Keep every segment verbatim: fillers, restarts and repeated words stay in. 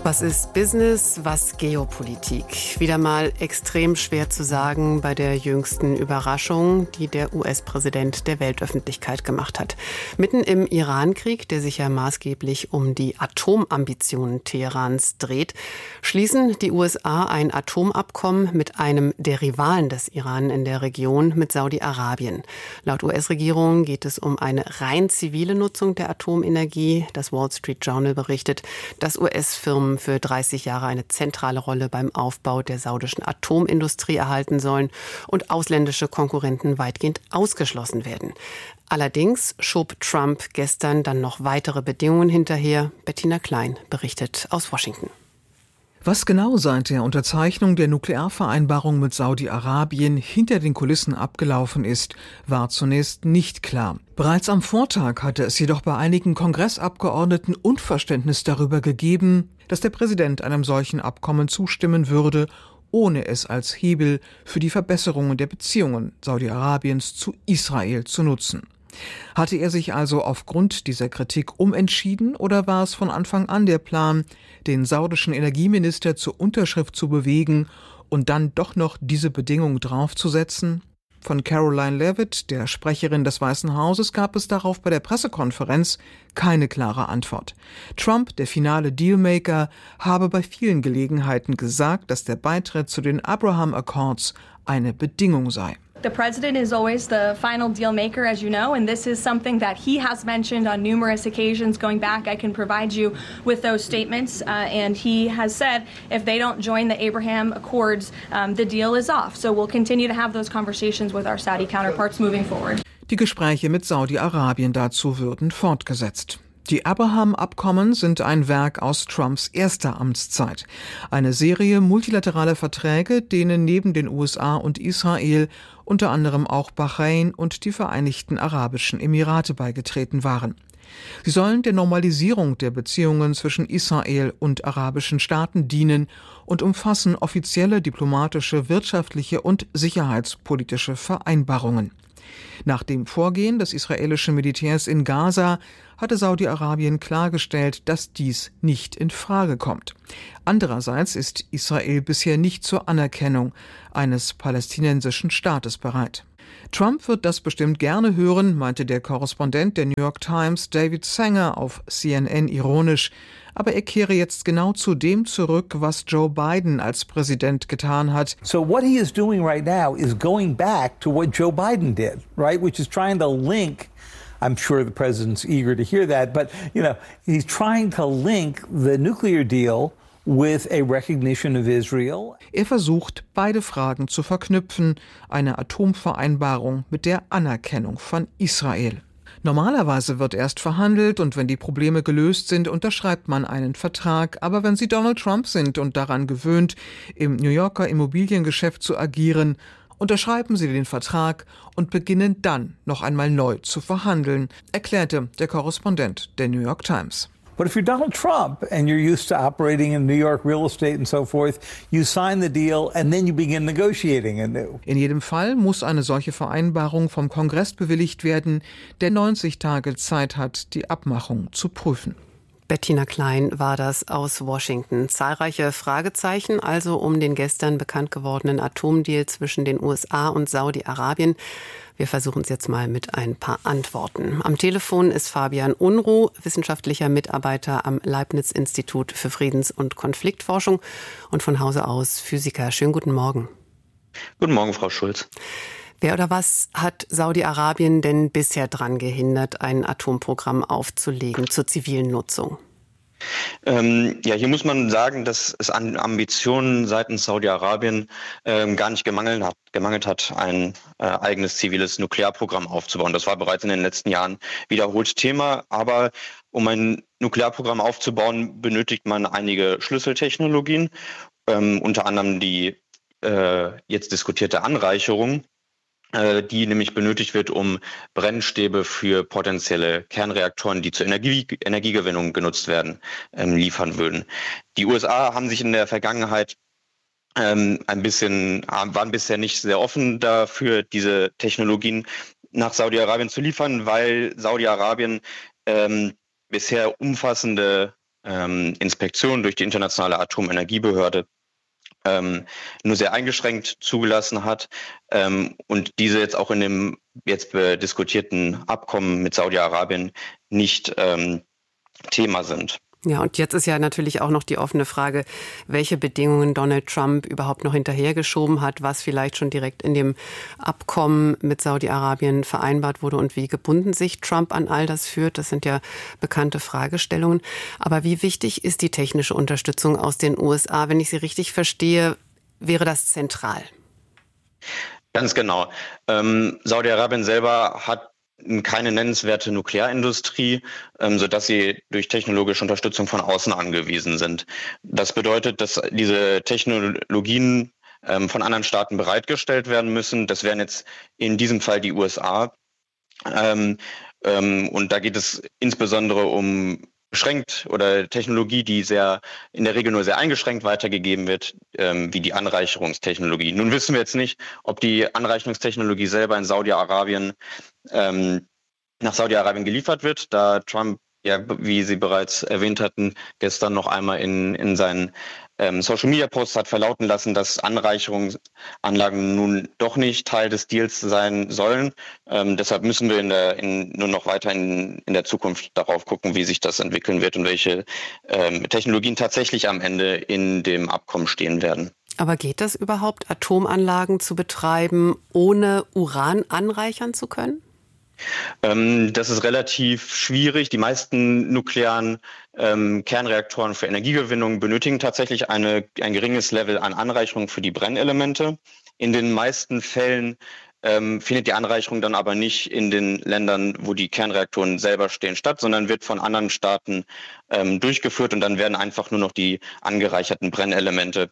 Was ist Business, was Geopolitik? Wieder mal extrem schwer zu sagen bei der jüngsten Überraschung, die der U S-Präsident der Weltöffentlichkeit gemacht hat. Mitten im Iran-Krieg, der sich ja maßgeblich um die Atomambitionen Teherans dreht, schließen die U S A ein Atomabkommen mit einem der Rivalen des Iran in der Region, mit Saudi-Arabien. Laut U S-Regierung geht es um eine rein zivile Nutzung der Atomenergie. Das Wall Street Journal berichtet, dass U S-Firmen für dreißig Jahre eine zentrale Rolle beim Aufbau der saudischen Atomindustrie erhalten sollen und ausländische Konkurrenten weitgehend ausgeschlossen werden. Allerdings schob Trump gestern dann noch weitere Bedingungen hinterher. Bettina Klein berichtet aus Washington. Was genau seit der Unterzeichnung der Nuklearvereinbarung mit Saudi-Arabien hinter den Kulissen abgelaufen ist, war zunächst nicht klar. Bereits am Vortag hatte es jedoch bei einigen Kongressabgeordneten Unverständnis darüber gegeben, dass der Präsident einem solchen Abkommen zustimmen würde, ohne es als Hebel für die Verbesserungen der Beziehungen Saudi-Arabiens zu Israel zu nutzen. Hatte er sich also aufgrund dieser Kritik umentschieden oder war es von Anfang an der Plan, den saudischen Energieminister zur Unterschrift zu bewegen und dann doch noch diese Bedingung draufzusetzen? Von Caroline Leavitt, der Sprecherin des Weißen Hauses, gab es darauf bei der Pressekonferenz keine klare Antwort. Trump, der finale Dealmaker, habe bei vielen Gelegenheiten gesagt, dass der Beitritt zu den Abraham Accords eine Bedingung sei. The president is always the final deal maker, as you know, and this is something that he has mentioned on numerous occasions going back. I can provide you with those statements, uh, and he has said if they don't join the Abraham Accords, um, the deal is off. So we'll continue to have those conversations with our Saudi counterparts moving forward. Die Gespräche mit Saudi-Arabien dazu würden fortgesetzt. Die Abraham-Abkommen sind ein Werk aus Trumps erster Amtszeit. Eine Serie multilateraler Verträge, denen neben den U S A und Israel unter anderem auch Bahrain und die Vereinigten Arabischen Emirate beigetreten waren. Sie sollen der Normalisierung der Beziehungen zwischen Israel und arabischen Staaten dienen und umfassen offizielle diplomatische, wirtschaftliche und sicherheitspolitische Vereinbarungen. Nach dem Vorgehen des israelischen Militärs in Gaza hatte Saudi-Arabien klargestellt, dass dies nicht in Frage kommt. Andererseits ist Israel bisher nicht zur Anerkennung eines palästinensischen Staates bereit. Trump wird das bestimmt gerne hören, meinte der Korrespondent der New York Times David Sanger auf C N N ironisch. Aber er kehre jetzt genau zu dem zurück, was Joe Biden als Präsident getan hat. So what he is doing right now is going back to what Joe Biden did, right? Which is trying to link, I'm sure the president's eager to hear that, but you know, he's trying to link the nuclear deal with a recognition of Israel. Er versucht, beide Fragen zu verknüpfen, eine Atomvereinbarung mit der Anerkennung von Israel. Normalerweise wird erst verhandelt und wenn die Probleme gelöst sind, unterschreibt man einen Vertrag. Aber wenn Sie Donald Trump sind und daran gewöhnt, im New Yorker Immobiliengeschäft zu agieren, unterschreiben Sie den Vertrag und beginnen dann noch einmal neu zu verhandeln, erklärte der Korrespondent der New York Times. But if you're Donald Trump and you're used to operating in New York real estate and so forth, you sign the deal and then you begin negotiating anew. In jedem Fall muss eine solche Vereinbarung vom Kongress bewilligt werden, der neunzig Tage Zeit hat, die Abmachung zu prüfen. Bettina Klein war das aus Washington. Zahlreiche Fragezeichen also um den gestern bekannt gewordenen Atomdeal zwischen den U S A und Saudi-Arabien. Wir versuchen es jetzt mal mit ein paar Antworten. Am Telefon ist Fabian Unruh, wissenschaftlicher Mitarbeiter am Leibniz-Institut für Friedens- und Konfliktforschung und von Hause aus Physiker. Schönen guten Morgen. Guten Morgen, Frau Schulz. Wer oder was hat Saudi-Arabien denn bisher daran gehindert, ein Atomprogramm aufzulegen zur zivilen Nutzung? Ähm, ja, hier muss man sagen, dass es an Ambitionen seitens Saudi-Arabien ähm, gar nicht gemangelt hat, gemangelt hat, ein äh, eigenes ziviles Nuklearprogramm aufzubauen. Das war bereits in den letzten Jahren wiederholt Thema. Aber um ein Nuklearprogramm aufzubauen, benötigt man einige Schlüsseltechnologien, ähm, unter anderem die äh, jetzt diskutierte Anreicherung, die nämlich benötigt wird, um Brennstäbe für potenzielle Kernreaktoren, die zur Energie, Energiegewinnung genutzt werden, ähm, liefern würden. Die U S A haben sich in der Vergangenheit ähm, ein bisschen, waren bisher nicht sehr offen dafür, diese Technologien nach Saudi-Arabien zu liefern, weil Saudi-Arabien ähm, bisher umfassende ähm, Inspektion durch die Internationale Atomenergiebehörde ähm, nur sehr eingeschränkt zugelassen hat ähm, und diese jetzt auch in dem jetzt diskutierten Abkommen mit Saudi-Arabien nicht ähm, Thema sind. Ja, und jetzt ist ja natürlich auch noch die offene Frage, welche Bedingungen Donald Trump überhaupt noch hinterhergeschoben hat, was vielleicht schon direkt in dem Abkommen mit Saudi-Arabien vereinbart wurde und wie gebunden sich Trump an all das führt. Das sind ja bekannte Fragestellungen. Aber wie wichtig ist die technische Unterstützung aus den U S A? Wenn ich Sie richtig verstehe, wäre das zentral? Ganz genau. Ähm, Saudi-Arabien selber hat keine nennenswerte Nuklearindustrie, ähm, sodass sie durch technologische Unterstützung von außen angewiesen sind. Das bedeutet, dass diese Technologien ähm, von anderen Staaten bereitgestellt werden müssen. Das wären jetzt in diesem Fall die U S A. Ähm, ähm, und da geht es insbesondere um beschränkt oder Technologie, die sehr in der Regel nur sehr eingeschränkt weitergegeben wird, ähm, wie die Anreicherungstechnologie. Nun wissen wir jetzt nicht, ob die Anreicherungstechnologie selber in Saudi-Arabien ähm, nach Saudi-Arabien geliefert wird, da Trump, ja, wie Sie bereits erwähnt hatten, gestern noch einmal in, in seinen ähm, Social-Media-Posts hat verlauten lassen, dass Anreicherungsanlagen nun doch nicht Teil des Deals sein sollen. Ähm, deshalb müssen wir in der, in, nur noch weiter in, in der Zukunft darauf gucken, wie sich das entwickeln wird und welche ähm, Technologien tatsächlich am Ende in dem Abkommen stehen werden. Aber geht das überhaupt, Atomanlagen zu betreiben, ohne Uran anreichern zu können? Ähm, das ist relativ schwierig. Die meisten nuklearen ähm, Kernreaktoren für Energiegewinnung benötigen tatsächlich eine, ein geringes Level an Anreicherung für die Brennelemente. In den meisten Fällen ähm, findet die Anreicherung dann aber nicht in den Ländern, wo die Kernreaktoren selber stehen, statt, sondern wird von anderen Staaten ähm, durchgeführt und dann werden einfach nur noch die angereicherten Brennelemente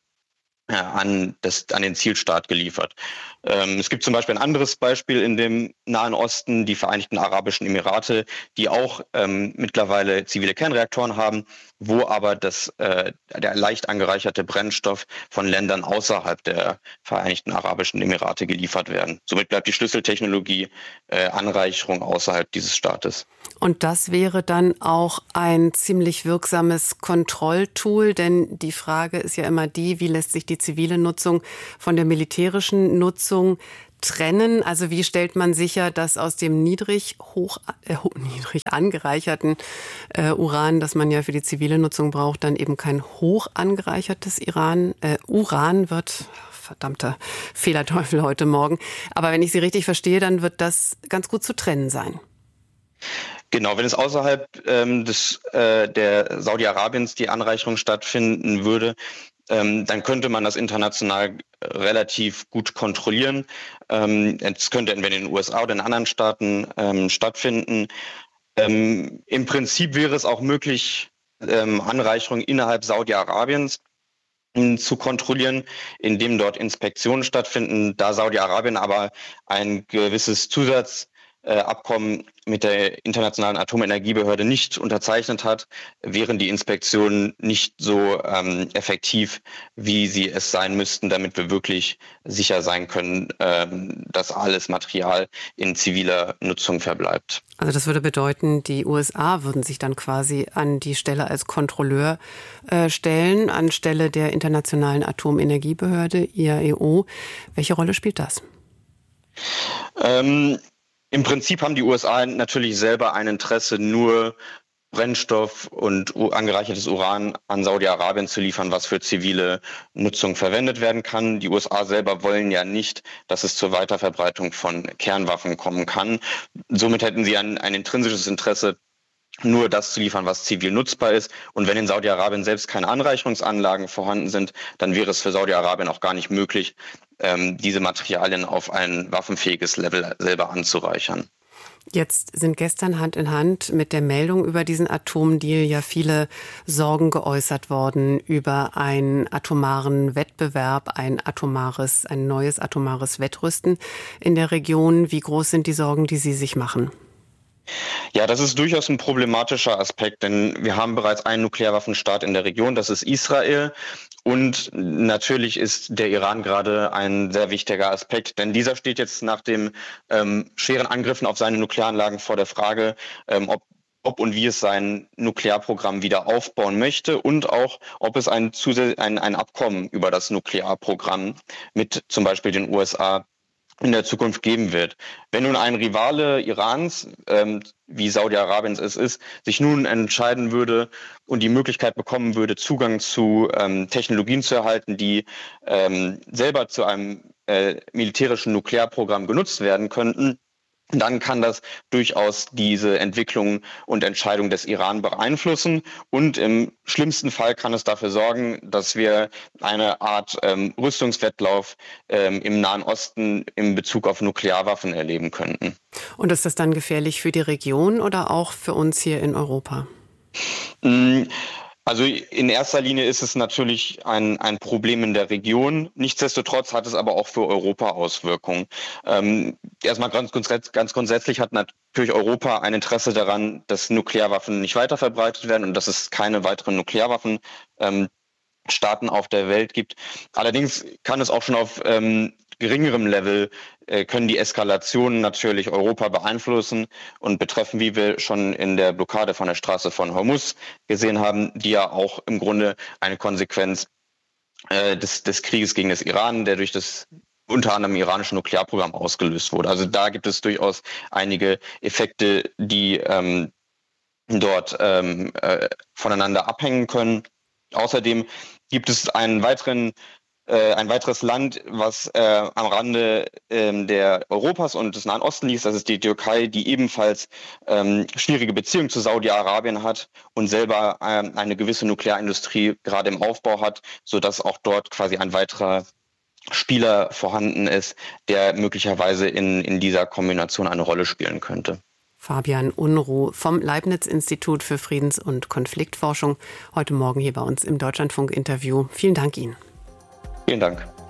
an, das, an den Zielstaat geliefert. Ähm, es gibt zum Beispiel ein anderes Beispiel in dem Nahen Osten, die Vereinigten Arabischen Emirate, die auch ähm, mittlerweile zivile Kernreaktoren haben, wo aber das, äh, der leicht angereicherte Brennstoff von Ländern außerhalb der Vereinigten Arabischen Emirate geliefert werden. Somit bleibt die Schlüsseltechnologie äh, Anreicherung außerhalb dieses Staates. Und das wäre dann auch ein ziemlich wirksames Kontrolltool, denn die Frage ist ja immer die, wie lässt sich die zivile Nutzung von der militärischen Nutzung trennen? Also wie stellt man sicher, dass aus dem niedrig, hoch, äh, niedrig angereicherten äh, Uran, das man ja für die zivile Nutzung braucht, dann eben kein hoch angereichertes Iran, äh, Uran wird? Verdammter Fehlerteufel heute Morgen. Aber wenn ich Sie richtig verstehe, dann wird das ganz gut zu trennen sein. Genau, wenn es außerhalb ähm, des, äh, der Saudi-Arabiens die Anreicherung stattfinden würde, ähm, dann könnte man das international relativ gut kontrollieren. Ähm, es könnte entweder in den U S A oder in anderen Staaten ähm, stattfinden. Ähm, im Prinzip wäre es auch möglich, ähm, Anreicherung innerhalb Saudi-Arabiens zu kontrollieren, indem dort Inspektionen stattfinden. Da Saudi-Arabien aber ein gewisses Zusatz Äh, Abkommen mit der Internationalen Atomenergiebehörde nicht unterzeichnet hat, wären die Inspektionen nicht so ähm, effektiv, wie sie es sein müssten, damit wir wirklich sicher sein können, ähm, dass alles Material in ziviler Nutzung verbleibt. Also das würde bedeuten, die U S A würden sich dann quasi an die Stelle als Kontrolleur äh, stellen, anstelle der Internationalen Atomenergiebehörde, I A E O. Welche Rolle spielt das? Ähm, Im Prinzip haben die U S A natürlich selber ein Interesse, nur Brennstoff und angereichertes Uran an Saudi-Arabien zu liefern, was für zivile Nutzung verwendet werden kann. Die U S A selber wollen ja nicht, dass es zur Weiterverbreitung von Kernwaffen kommen kann. Somit hätten sie ein, ein intrinsisches Interesse, nur das zu liefern, was zivil nutzbar ist. Und wenn in Saudi-Arabien selbst keine Anreicherungsanlagen vorhanden sind, dann wäre es für Saudi-Arabien auch gar nicht möglich, ähm, diese Materialien auf ein waffenfähiges Level selber anzureichern. Jetzt sind gestern Hand in Hand mit der Meldung über diesen Atomdeal ja viele Sorgen geäußert worden über einen atomaren Wettbewerb, ein atomares, ein neues atomares Wettrüsten in der Region. Wie groß sind die Sorgen, die Sie sich machen? Ja, das ist durchaus ein problematischer Aspekt, denn wir haben bereits einen Nuklearwaffenstaat in der Region, das ist Israel. Und natürlich ist der Iran gerade ein sehr wichtiger Aspekt, denn dieser steht jetzt nach den ähm, schweren Angriffen auf seine Nuklearanlagen vor der Frage, ähm, ob ob und wie es sein Nuklearprogramm wieder aufbauen möchte und auch, ob es ein, ein, ein Abkommen über das Nuklearprogramm mit zum Beispiel den U S A in der Zukunft geben wird. Wenn nun ein Rivale Irans, ähm, wie Saudi-Arabien es ist, sich nun entscheiden würde und die Möglichkeit bekommen würde, Zugang zu ähm, Technologien zu erhalten, die ähm, selber zu einem äh, militärischen Nuklearprogramm genutzt werden könnten, dann kann das durchaus diese Entwicklung und Entscheidung des Iran beeinflussen. Und im schlimmsten Fall kann es dafür sorgen, dass wir eine Art ähm, Rüstungswettlauf ähm, im Nahen Osten in Bezug auf Nuklearwaffen erleben könnten. Und ist das dann gefährlich für die Region oder auch für uns hier in Europa? Mm. Also in erster Linie ist es natürlich ein, ein Problem in der Region. Nichtsdestotrotz hat es aber auch für Europa Auswirkungen. Ähm, erstmal ganz, ganz grundsätzlich hat natürlich Europa ein Interesse daran, dass Nuklearwaffen nicht weiter verbreitet werden und dass es keine weiteren Nuklearwaffen ähm, Staaten auf der Welt gibt. Allerdings kann es auch schon auf ähm, geringerem Level äh, können die Eskalationen natürlich Europa beeinflussen und betreffen, wie wir schon in der Blockade von der Straße von Hormuz gesehen haben, die ja auch im Grunde eine Konsequenz äh, des, des Krieges gegen das Iran, der durch das unter anderem iranische Nuklearprogramm ausgelöst wurde. Also da gibt es durchaus einige Effekte, die ähm, dort ähm, äh, voneinander abhängen können. Außerdem gibt es einen weiteren, äh, ein weiteres Land, was äh, am Rande äh, der Europas und des Nahen Osten liegt. Das ist die Türkei, die ebenfalls ähm, schwierige Beziehungen zu Saudi-Arabien hat und selber äh, eine gewisse Nuklearindustrie gerade im Aufbau hat, sodass auch dort quasi ein weiterer Spieler vorhanden ist, der möglicherweise in, in dieser Kombination eine Rolle spielen könnte. Fabian Unruh vom Leibniz-Institut für Friedens- und Konfliktforschung. Heute Morgen hier bei uns im Deutschlandfunk-Interview. Vielen Dank Ihnen. Vielen Dank.